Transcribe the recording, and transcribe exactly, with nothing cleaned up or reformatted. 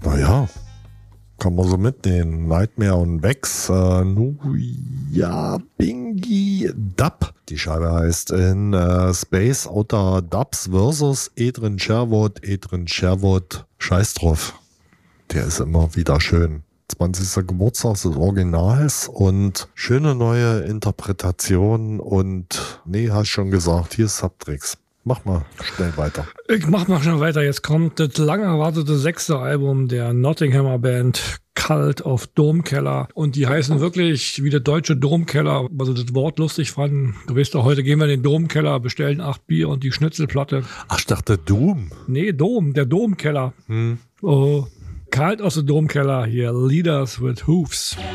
Naja, kann man so mitnehmen. Nightmare und Vex, äh, Nuya Bingi Dub. Die Scheibe heißt in äh, Space Outer Dubs versus Adrian Sherwood. Adrian Sherwood, scheiß drauf. Der ist immer wieder schön. zwanzigster Geburtstag des Originals und schöne neue Interpretation und nee, hast schon gesagt, hier ist Subtricks. Mach mal schnell weiter. Ich mach mal schnell weiter. Jetzt kommt das lang erwartete sechste Album der Nottinghamer Band Cult of Domkeller. Und die heißen wirklich wie der deutsche Domkeller. Also das Wort lustig fanden. Du weißt doch, heute gehen wir in den Domkeller, bestellen acht Bier und die Schnitzelplatte. Ach, ich dachte Doom. Nee, Dom, der Domkeller. Hm. Oh, Cult aus dem Domkeller hier. Leaders with Hoofs.